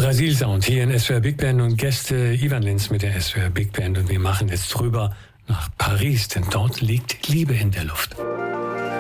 Brasil Sound hier in SWR Big Band und Gäste Ivan Lins mit der SWR Big Band und wir machen jetzt drüber nach Paris, denn dort liegt Liebe in der Luft.